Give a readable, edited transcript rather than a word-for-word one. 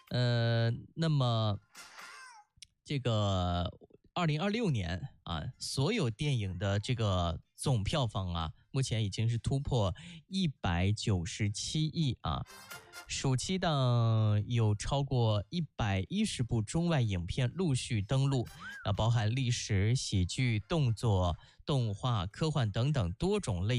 那么这个2026年啊，所有电影的这个总票房啊，目前已经是突破197亿啊。暑期档有超过110部中外影片陆续登陆，包含历史、喜剧、动作、动画、科幻等等多种类